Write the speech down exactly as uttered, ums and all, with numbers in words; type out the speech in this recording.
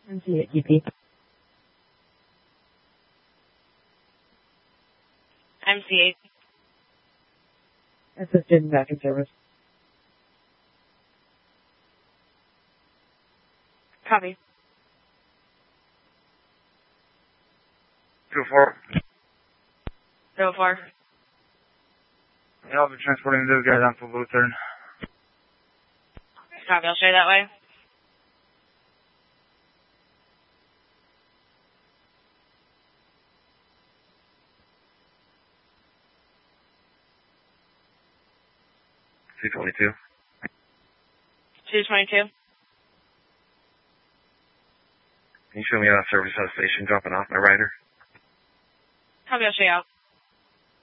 M C eight, E P. M C eight. Assisted and back in service. Copy. two four. Go four. Yeah, I'll be transporting those guys on to Lutheran. Copy, I'll show you that way. two twenty-two. two twenty-two. Can you show me a service at a station dropping off my rider? Copy, I'll show you out.